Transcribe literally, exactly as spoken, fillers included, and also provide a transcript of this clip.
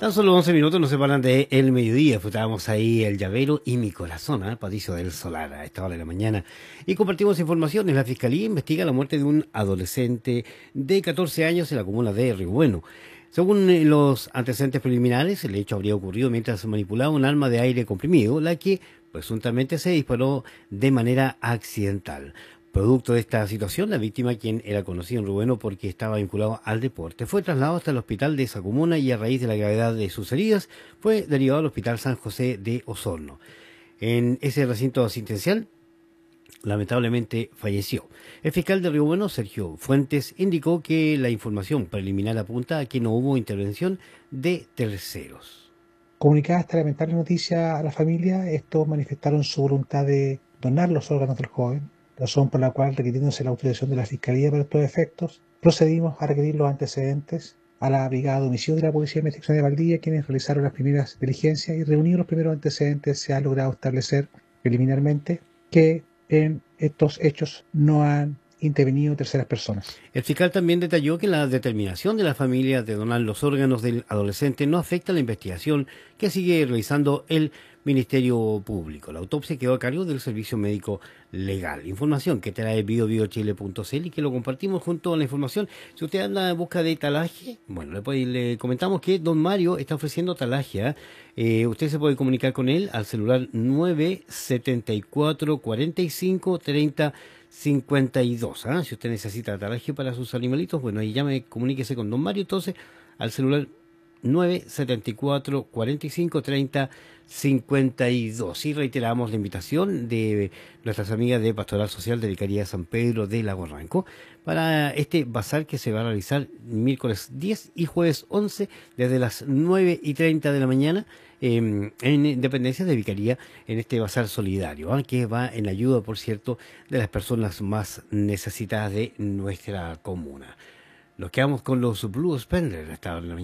Tan solo once minutos nos separan de el mediodía. Disfrutábamos ahí el llavero y mi corazón, ¿eh? Patricio del Solar, a esta hora de la mañana. Y compartimos informaciones. La Fiscalía investiga la muerte de un adolescente de catorce años en la comuna de Río Bueno. Según eh, los antecedentes preliminares, el hecho habría ocurrido mientras se manipulaba un arma de aire comprimido, la que presuntamente se disparó de manera accidental. Producto de esta situación, la víctima, quien era conocido en Rubeno porque estaba vinculado al deporte, fue trasladado hasta el hospital de esa comuna y a raíz de la gravedad de sus heridas fue derivado al hospital San José de Osorno. En ese recinto asistencial, lamentablemente falleció. El fiscal de Río Bueno, Sergio Fuentes, indicó que la información preliminar apunta a que no hubo intervención de terceros. Comunicada esta lamentable noticia a la familia, estos manifestaron su voluntad de donar los órganos del joven, razón por la cual, requiriéndose la autorización de la Fiscalía para estos efectos, procedimos a requerir los antecedentes a la Brigada de Homicidios de la Policía de Investigación de Valdivia, quienes realizaron las primeras diligencias, y reunidos los primeros antecedentes se ha logrado establecer preliminarmente que en estos hechos no han intervenido terceras personas. El fiscal también detalló que la determinación de la familia de donar los órganos del adolescente no afecta a la investigación que sigue realizando el Ministerio Público. La autopsia quedó a cargo del Servicio Médico Legal. Información que trae bio bio chile punto c l y que lo compartimos junto a la información. Si usted anda en busca de talaje, bueno, le, puede, le comentamos que don Mario está ofreciendo talaje. ¿eh? Eh, usted se puede comunicar con él al celular nueve setenta y cuatro cuarenta y cinco treinta cincuenta y dos. ¿eh? Si usted necesita talaje para sus animalitos, bueno, ahí llame, comuníquese con don Mario entonces al celular nueve setenta y cuatro cuarenta y cinco treinta cincuenta y dos. Y reiteramos la invitación de nuestras amigas de Pastoral Social de Vicaría San Pedro de Lago Ranco para este bazar que se va a realizar miércoles diez y jueves once desde las nueve y treinta de la mañana eh, en dependencias de Vicaría, en este bazar solidario, ¿eh? que va en ayuda, por cierto, de las personas más necesitadas de nuestra comuna. Nos quedamos con los Blue Spender hasta la mañana.